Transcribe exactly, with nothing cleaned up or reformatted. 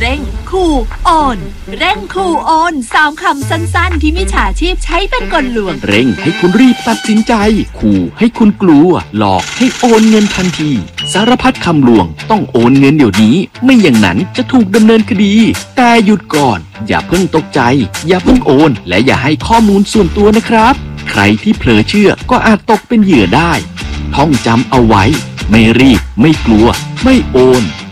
ร่งขู่โอนเร่งขู่โอนสามคำสั้นๆที่มิจฉาชีพใช้เป็นกลลวงเร่งให้คุณรีบตัดสินใจขู่ให้คุณกลัวหลอกให้โอนเงินทันทีสารพัดคำลวงต้องโอนเงินเดี๋ยวนี้ไม่อย่างนั้นจะถูกดำเนินคดีแต่หยุดก่อนอย่าเพิ่งตกใจอย่าเพิ่งโอนและอย่าให้ข้อมูลส่วนตัวนะครับใครที่เผลอเชื่อก็อาจตกเป็นเหยื่อได้ท่องจำเอาไว้ไม่รีบไม่กลัวไม่โอน